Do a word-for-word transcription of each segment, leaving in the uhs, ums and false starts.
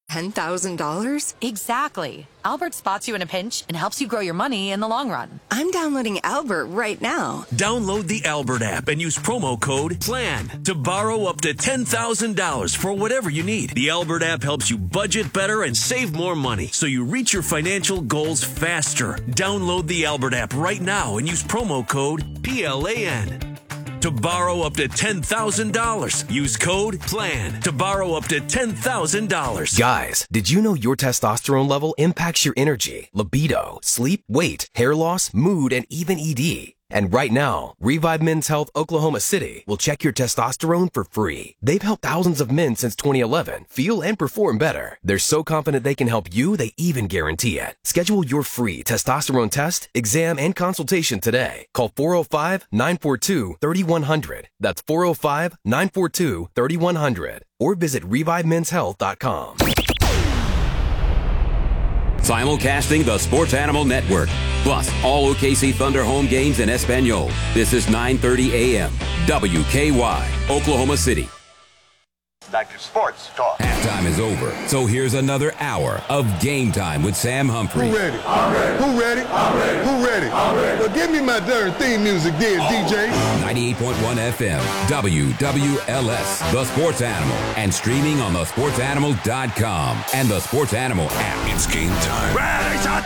ten thousand dollars? Exactly. Albert spots you in a pinch and helps you grow your money in the long run. I'm downloading Albert right now. Download the Albert app and use promo code PLAN to borrow up to ten thousand dollars for whatever you need. The Albert app helps you budget better and save more money so you reach your financial goals faster. Download the Albert app right now and use promo code PLAN. To borrow up to ten thousand dollars, use code PLAN to borrow up to ten thousand dollars. Guys, did you know your testosterone level impacts your energy, libido, sleep, weight, hair loss, mood, and even E D? And right now, Revive Men's Health Oklahoma City will check your testosterone for free. They've helped thousands of men since twenty eleven feel and perform better. They're so confident they can help you, they even guarantee it. Schedule your free testosterone test, exam, and consultation today. Call four oh five, nine four two, three one zero zero. That's four oh five, nine four two, three one zero zero. Or visit revive men's health dot com. Simulcasting the Sports Animal Network. Plus, all O K C Thunder home games in Espanol. This is nine thirty a.m. W K Y, Oklahoma City. Back to sports talk. Halftime is over, so here's another hour of Game Time with Sam Humphrey. Who ready? I'm ready. Who ready? I'm ready. Who ready? I'm ready. Well, give me my darn theme music then, D J. ninety-eight point one F M, W W L S, The Sports Animal, and streaming on the sports animal dot com and the Sports Animal app. It's game time. Ready, shot.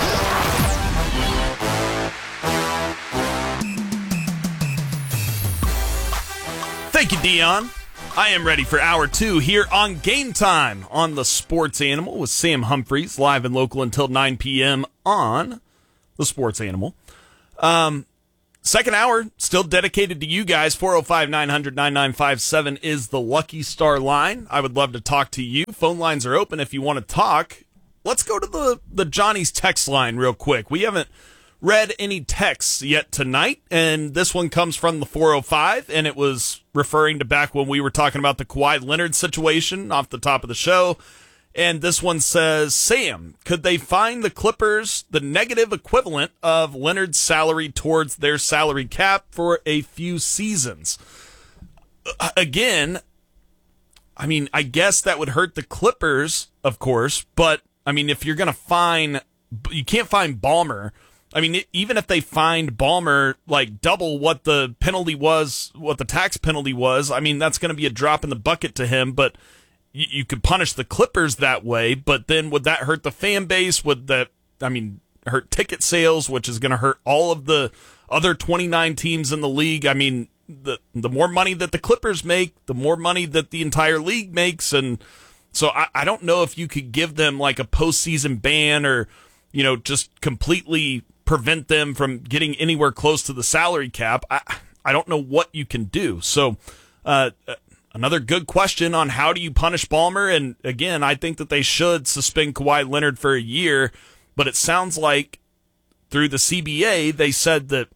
Thank you, Dion. I am ready for hour two here on Game Time on the Sports Animal with Sam Humphreys, live and local until nine p.m. on the Sports Animal. Um, second hour, still dedicated to you guys. four oh five, nine hundred, ninety-nine fifty-seven is the Lucky Star line. I would love to talk to you. Phone lines are open if you want to talk. Let's go to the, the Johnny's text line real quick. We haven't read any texts yet tonight, and this one comes from the four oh five, and it was referring to back when we were talking about the Kawhi Leonard situation off the top of the show. And this one says, Sam, could they find the Clippers the negative equivalent of Leonard's salary towards their salary cap for a few seasons? Again, I mean, I guess that would hurt the Clippers, of course, but I mean, if you're going to fine, you can't fine Ballmer. I mean, even if they fined Ballmer like double what the penalty was, what the tax penalty was, I mean, that's going to be a drop in the bucket to him. But you, you could punish the Clippers that way. But then would that hurt the fan base? Would that, I mean, hurt ticket sales, which is going to hurt all of the other twenty-nine teams in the league? I mean, the the more money that the Clippers make, the more money that the entire league makes. And so I, I don't know if you could give them like a postseason ban or, you know, just completely prevent them from getting anywhere close to the salary cap. I, I don't know what you can do. So uh, another good question on how do you punish Ballmer. And again, I think that they should suspend Kawhi Leonard for a year, but it sounds like through the C B A, they said that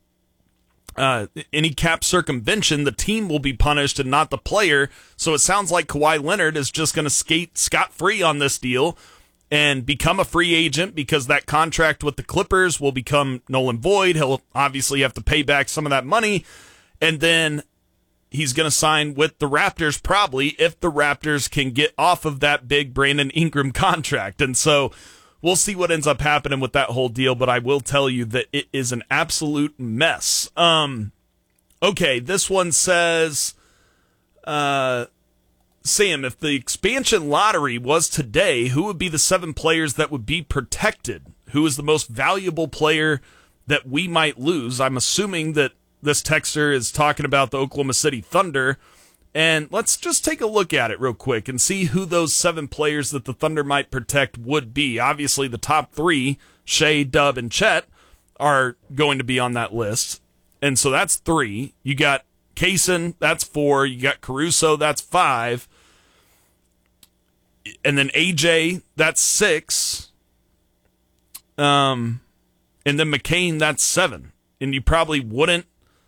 uh, any cap circumvention, the team will be punished and not the player. So it sounds like Kawhi Leonard is just going to skate scot-free on this deal and become a free agent because that contract with the Clippers will become null and void. He'll obviously have to pay back some of that money. And then he's going to sign with the Raptors probably if the Raptors can get off of that big Brandon Ingram contract. And so we'll see what ends up happening with that whole deal. But I will tell you that it is an absolute mess. Um, okay, this one says... Uh, Sam, if the expansion lottery was today, who would be the seven players that would be protected? Who is the most valuable player that we might lose? I'm assuming that this texter is talking about the Oklahoma City Thunder. And let's just take a look at it real quick and see who those seven players that the Thunder might protect would be. Obviously, the top three, Shea, Dub, and Chet, are going to be on that list. And so that's three. You got Kaysen, that's four. You got Caruso, that's five. And then A J, that's six. Um, and then McCain, that's seven. And you probably wouldn't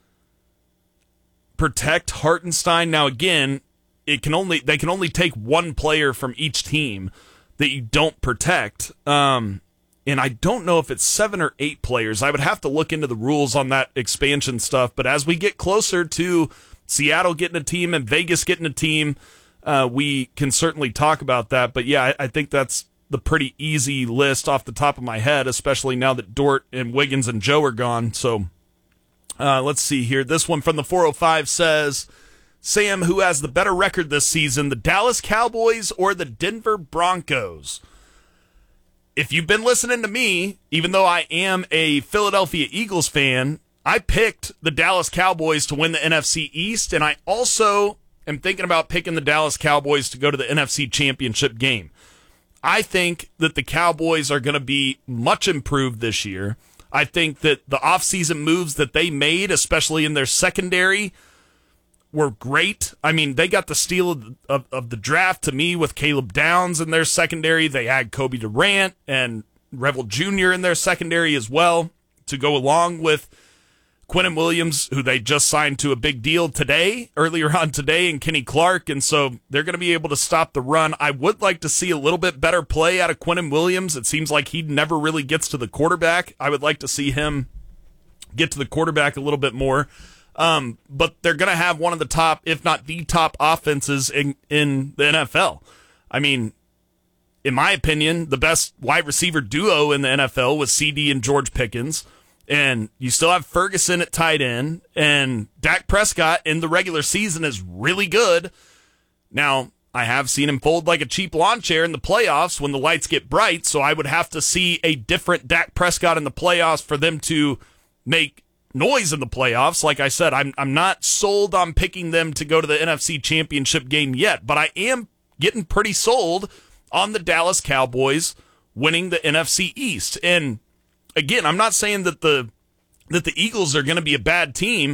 protect Hartenstein. Now, again, it can only they can only take one player from each team that you don't protect. Um, and I don't know if it's seven or eight players. I would have to look into the rules on that expansion stuff. But as we get closer to Seattle getting a team and Vegas getting a team, uh, we can certainly talk about that. But yeah, I, I think that's the pretty easy list off the top of my head, especially now that Dort and Wiggins and Joe are gone. So uh, let's see here. This one from the four oh five says, Sam, who has the better record this season, the Dallas Cowboys or the Denver Broncos? If you've been listening to me, even though I am a Philadelphia Eagles fan, I picked the Dallas Cowboys to win the N F C East, and I also am thinking about picking the Dallas Cowboys to go to the N F C Championship game. I think that the Cowboys are going to be much improved this year. I think that the offseason moves that they made, especially in their secondary, were great. I mean, they got the steal of, of, of the draft to me with Caleb Downs in their secondary. They had Kobe Durant and Revel Junior in their secondary as well to go along with Quinnen Williams, who they just signed to a big deal today, earlier on today, and Kenny Clark, and so they're going to be able to stop the run. I would like to see a little bit better play out of Quinnen Williams. It seems like he never really gets to the quarterback. I would like to see him get to the quarterback a little bit more. Um, but they're going to have one of the top, if not the top offenses in, in the N F L. I mean, in my opinion, the best wide receiver duo in the N F L was C D and George Pickens. And you still have Ferguson at tight end, and Dak Prescott in the regular season is really good. Now, I have seen him fold like a cheap lawn chair in the playoffs when the lights get bright, so I would have to see a different Dak Prescott in the playoffs for them to make noise in the playoffs. Like I said, I'm I'm not sold on picking them to go to the N F C Championship game yet, but I am getting pretty sold on the Dallas Cowboys winning the N F C East. And again, I'm not saying that the that the Eagles are going to be a bad team.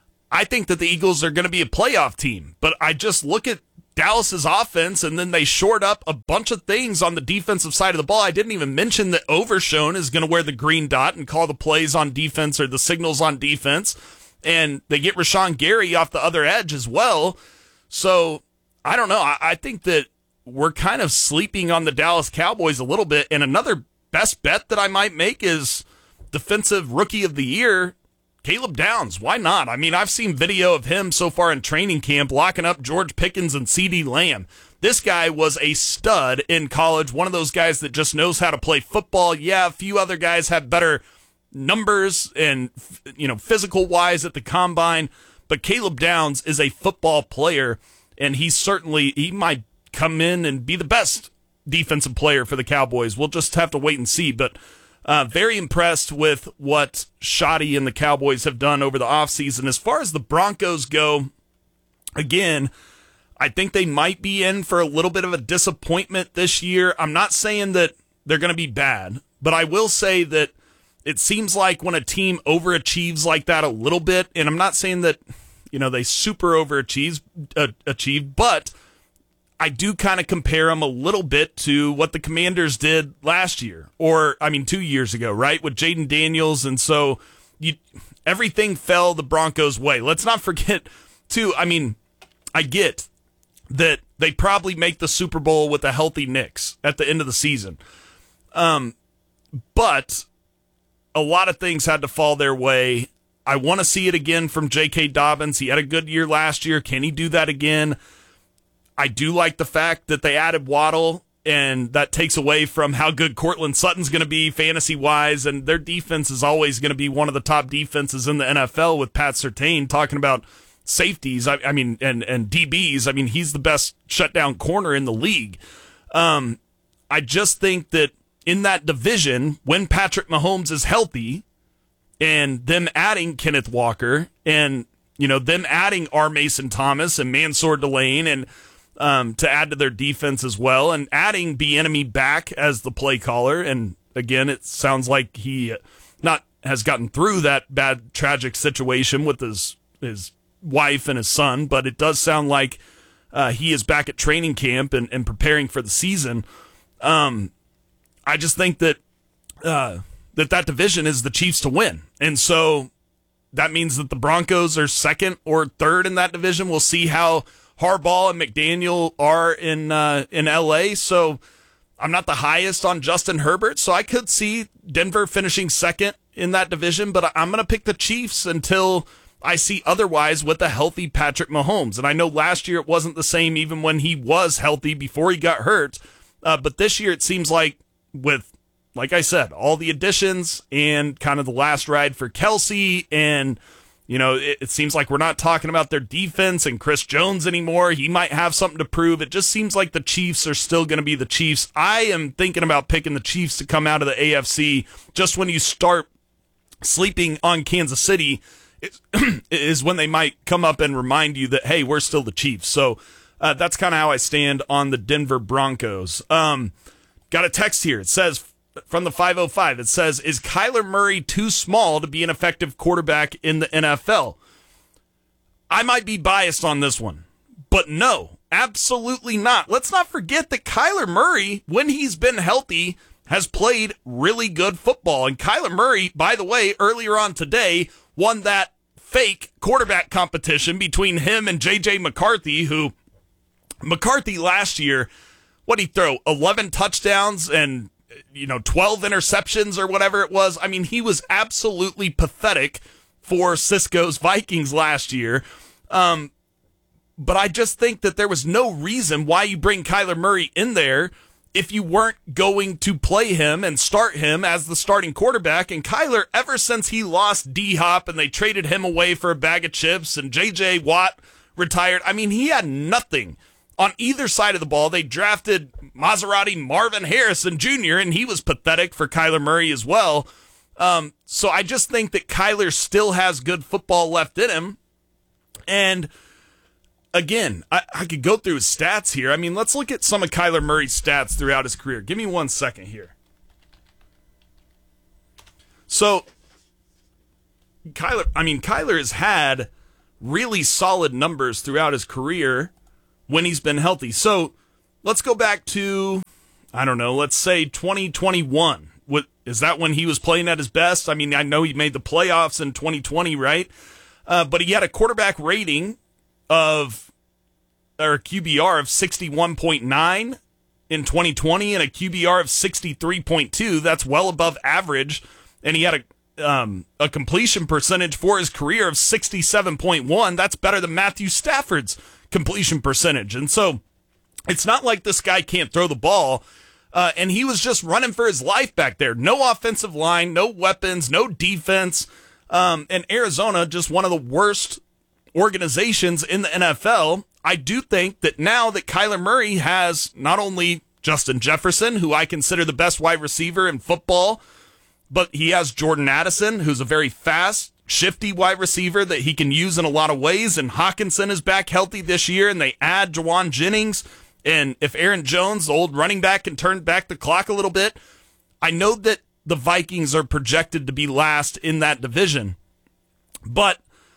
I think that the Eagles are going to be a playoff team. But I just look at Dallas's offense, and then they shored up a bunch of things on the defensive side of the ball. I didn't even mention that Overshone is going to wear the green dot and call the plays on defense or the signals on defense. And they get Rashawn Gary off the other edge as well. So, I don't know. I, I think that we're kind of sleeping on the Dallas Cowboys a little bit. And another best bet that I might make is Defensive Rookie of the Year, Caleb Downs. Why not? I mean, I've seen video of him so far in training camp locking up George Pickens and CeeDee Lamb. This guy was a stud in college, one of those guys that just knows how to play football. Yeah, a few other guys have better numbers and, you know, physical-wise at the combine, but Caleb Downs is a football player, and he certainly, he might come in and be the best defensive player for the Cowboys. We'll just have to wait and see, but uh, very impressed with what Shoddy and the Cowboys have done over the offseason. As far as the Broncos go, again, I think they might be in for a little bit of a disappointment this year. I'm not saying that they're going to be bad, but I will say that it seems like when a team overachieves like that a little bit, and I'm not saying that, you know, they super overachieve, uh, achieve, but I do kind of compare them a little bit to what the Commanders did last year, or, I mean, two years ago, right, with Jaden Daniels, and so you, everything fell the Broncos' way. Let's not forget, too, I mean, I get that they probably make the Super Bowl with a healthy Knicks at the end of the season, um, but a lot of things had to fall their way. I want to see it again from J K. Dobbins. He had a good year last year. Can he do that again? I do like the fact that they added Waddle, and that takes away from how good Cortland Sutton's going to be fantasy-wise, and their defense is always going to be one of the top defenses in the N F L with Pat Surtain talking about safeties, I, I mean, and, and D Bs. I mean, he's the best shutdown corner in the league. Um, I just think that in that division, when Patrick Mahomes is healthy, and them adding Kenneth Walker, and, you know, them adding R. Mason Thomas and Mansour Delane, and um, to add to their defense as well, and adding Bieniemy back as the play caller, and again, it sounds like he not has gotten through that bad, tragic situation with his his wife and his son, but it does sound like uh, he is back at training camp and, and preparing for the season. Um, I just think that uh, that that division is the Chiefs to win, and so that means that the Broncos are second or third in that division. We'll see how Harbaugh and McDaniel are in uh, in L A. So I'm not the highest on Justin Herbert, so I could see Denver finishing second in that division, but I'm going to pick the Chiefs until I see otherwise with a healthy Patrick Mahomes. And I know last year it wasn't the same even when he was healthy before he got hurt. Uh, but this year it seems like with, like I said, all the additions and kind of the last ride for Kelsey, and, you know, it, it seems like we're not talking about their defense and Chris Jones anymore. He might have something to prove. It just seems like the Chiefs are still going to be the Chiefs. I am thinking about picking the Chiefs to come out of the A F C just when you start sleeping on Kansas City is when they might come up and remind you that, hey, we're still the Chiefs. So uh, that's kind of how I stand on the Denver Broncos. Um, got a text here. It says, from the five oh five, it says, is Kyler Murray too small to be an effective quarterback in the N F L? I might be biased on this one, but no, absolutely not. Let's not forget that Kyler Murray, when he's been healthy, has played really good football. And Kyler Murray, by the way, earlier on today, won that fake quarterback competition between him and J J McCarthy, who McCarthy last year, what did he throw? eleven touchdowns and, you know, twelve interceptions or whatever it was. I mean, he was absolutely pathetic for Cisco's Vikings last year. Um, but I just think that there was no reason why you bring Kyler Murray in there if you weren't going to play him and start him as the starting quarterback. And Kyler, ever since he lost D-Hop and they traded him away for a bag of chips and J J Watt retired, I mean, he had nothing on either side of the ball. They drafted Maserati Marvin Harrison Junior, and he was pathetic for Kyler Murray as well. Um, so I just think that Kyler still has good football left in him. And again, I, I could go through his stats here. I mean, let's look at some of Kyler Murray's stats throughout his career. Give me one second here. So, Kyler, I mean, Kyler has had really solid numbers throughout his career when he's been healthy. So, let's go back to, I don't know, let's say twenty twenty-one. What, is that when he was playing at his best? I mean, I know he made the playoffs in twenty twenty, right? Uh, but he had a quarterback rating of, or a Q B R of sixty-one point nine in twenty twenty and a Q B R of sixty-three point two. That's well above average. And he had a um, a completion percentage for his career of sixty-seven point one. That's better than Matthew Stafford's completion percentage. And so it's not like this guy can't throw the ball. Uh, and he was just running for his life back there. No offensive line, no weapons, no defense. Um, and Arizona, just one of the worst organizations in the N F L. I do think that now that Kyler Murray has not only Justin Jefferson, who I consider the best wide receiver in football, but he has Jordan Addison, who's a very fast, shifty wide receiver that he can use in a lot of ways. And Hawkinson is back healthy this year, and they add Jawan Jennings. And if Aaron Jones, the old running back, can turn back the clock a little bit, I know that the Vikings are projected to be last in that division. But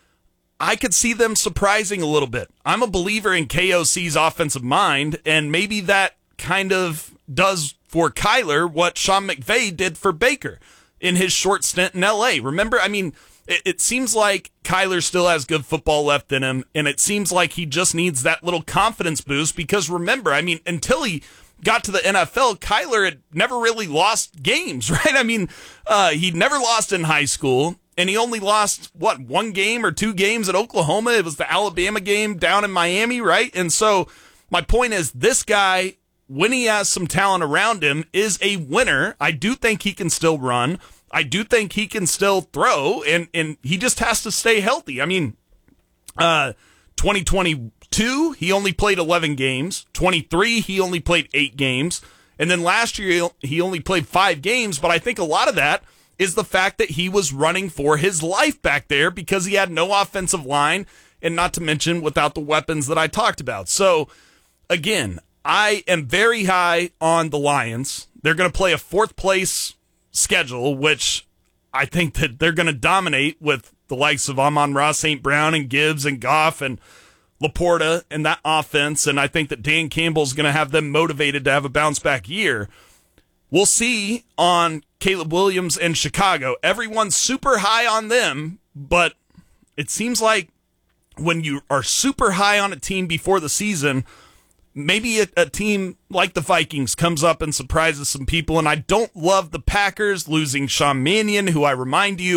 I could see them surprising a little bit. I'm a believer in K O C's offensive mind, and maybe that kind of does for Kyler what Sean McVay did for Baker in his short stint in L A. Remember, I mean, it, it seems like Kyler still has good football left in him, and it seems like he just needs that little confidence boost because remember, I mean, until he got to the N F L, Kyler had never really lost games, right? I mean, uh, he never lost in high school. And he only lost, what, one game or two games at Oklahoma? It was the Alabama game down in Miami, right? And so my point is this guy, when he has some talent around him, is a winner. I do think he can still run. I do think he can still throw, and, and he just has to stay healthy. I mean, uh, twenty twenty-two, he only played eleven games. twenty-three, he only played eight games. And then last year, he only played five games, but I think a lot of that is the fact that he was running for his life back there because he had no offensive line, and not to mention without the weapons that I talked about. So, again, I am very high on the Lions. They're going to play a fourth-place schedule, which I think that they're going to dominate with the likes of Amon-Ra Saint Brown and Gibbs and Goff and Laporta and that offense, and I think that Dan Campbell's going to have them motivated to have a bounce-back year. We'll see on Caleb Williams and Chicago. Everyone's super high on them, but it seems like when you are super high on a team before the season, maybe a, a team like the Vikings comes up and surprises some people, and I don't love the Packers losing Sean Mannion, who I remind you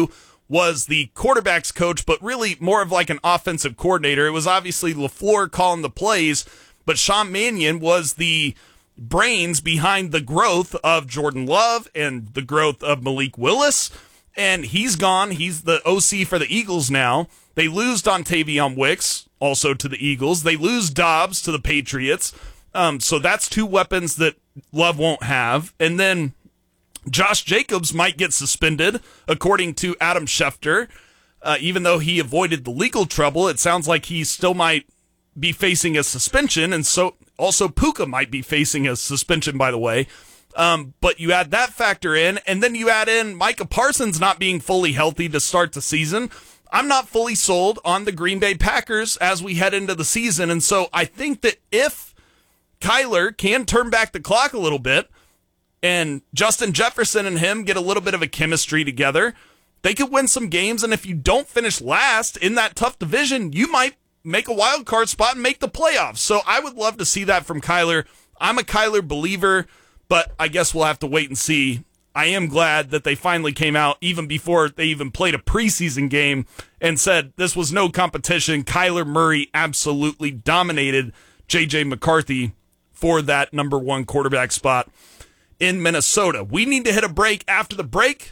was the quarterback's coach, but really more of like an offensive coordinator. It was obviously LaFleur calling the plays, but Sean Mannion was the brains behind the growth of Jordan Love and the growth of Malik Willis. And he's gone. He's the O C for the Eagles now. They lose Dontavion Wicks, also to the Eagles. They lose Dobbs to the Patriots. Um, so that's two weapons that Love won't have. And then Josh Jacobs might get suspended, according to Adam Schefter. Uh, even though he avoided the legal trouble, it sounds like he still might be facing a suspension. And so also Puka might be facing a suspension, by the way. Um, but you add that factor in, and then you add in Micah Parsons not being fully healthy to start the season. I'm not fully sold on the Green Bay Packers as we head into the season. And so I think that if Kyler can turn back the clock a little bit and Justin Jefferson and him get a little bit of a chemistry together, they could win some games. And if you don't finish last in that tough division, you might make a wild card spot and make the playoffs. So I would love to see that from Kyler. I'm a Kyler believer, but I guess we'll have to wait and see. I am glad that they finally came out, even before they even played a preseason game, and said this was no competition. Kyler Murray absolutely dominated J J McCarthy for that number one quarterback spot in Minnesota. We need to hit a break. After the break,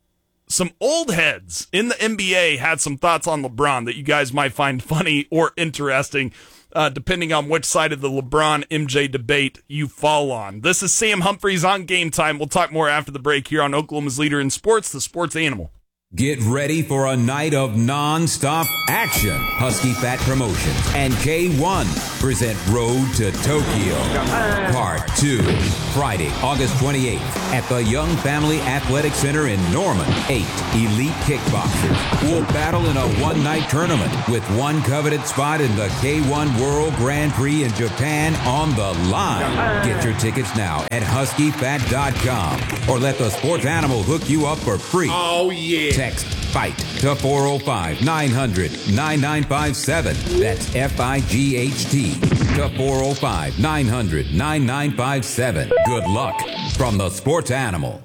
some old heads in the N B A had some thoughts on LeBron that you guys might find funny or interesting, uh, depending on which side of the LeBron-M J debate you fall on. This is Sam Humphreys on Game Time. We'll talk more after the break here on Oklahoma's Leader in Sports, the Sports Animal. Get ready for a night of non-stop action. Husky Fat Promotions and K one present Road to Tokyo. Part two. Friday, August twenty-eighth at the Young Family Athletic Center in Norman. Eight elite kickboxers will battle in a one-night tournament with one coveted spot in the K one World Grand Prix in Japan on the line. Get your tickets now at husky fat dot com or let the Sports Animal hook you up for free. Oh, yeah. Text FIGHT to four oh five, nine hundred, nine nine five seven. That's F I G H T to four oh five, nine hundred, nine nine five seven. Good luck from the Sports Animal.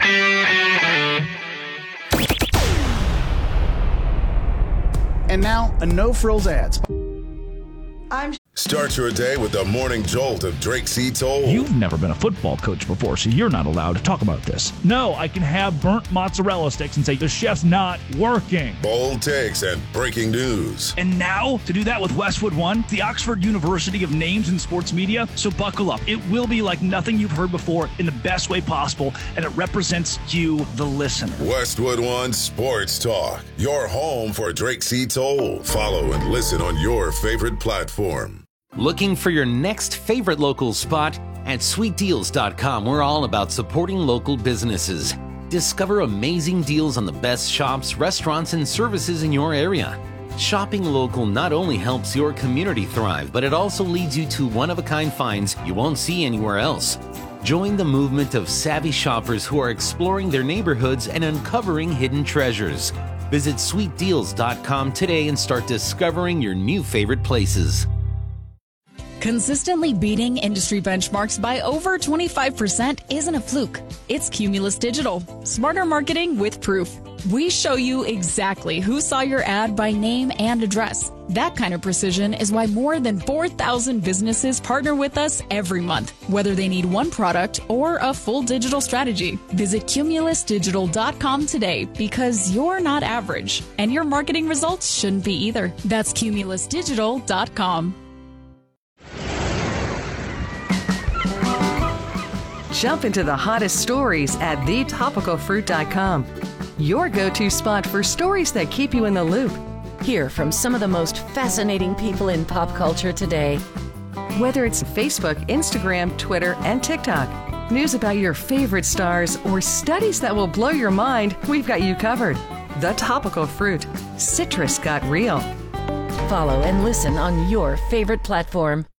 And now, a no-frills ads. I'm Start your day with the morning jolt of Drake C. Toll. You've never been a football coach before, so you're not allowed to talk about this. No, I can have burnt mozzarella sticks and say the chef's not working. Bold takes and breaking news. And now, to do that with Westwood One, the Oxford University of Names in Sports Media. So buckle up. It will be like nothing you've heard before in the best way possible, and it represents you, the listener. Westwood One Sports Talk, your home for Drake C. Toll. Follow and listen on your favorite platform. Looking for your next favorite local spot? At sweet deals dot com, we're all about supporting local businesses. Discover amazing deals on the best shops, restaurants, and services in your area. Shopping local not only helps your community thrive, but it also leads you to one-of-a-kind finds you won't see anywhere else. Join the movement of savvy shoppers who are exploring their neighborhoods and uncovering hidden treasures. Visit sweet deals dot com today and start discovering your new favorite places. Consistently beating industry benchmarks by over twenty-five percent isn't a fluke. It's Cumulus Digital. Smarter marketing with proof. We show you exactly who saw your ad by name and address. That kind of precision is why more than four thousand businesses partner with us every month, whether they need one product or a full digital strategy. Visit cumulus digital dot com today because you're not average, and your marketing results shouldn't be either. That's cumulus digital dot com. Jump into the hottest stories at the topical fruit dot com. Your go-to spot for stories that keep you in the loop. Hear from some of the most fascinating people in pop culture today. Whether it's Facebook, Instagram, Twitter, and TikTok, news about your favorite stars, or studies that will blow your mind, we've got you covered. The Topical Fruit. Citrus got real. Follow and listen on your favorite platform.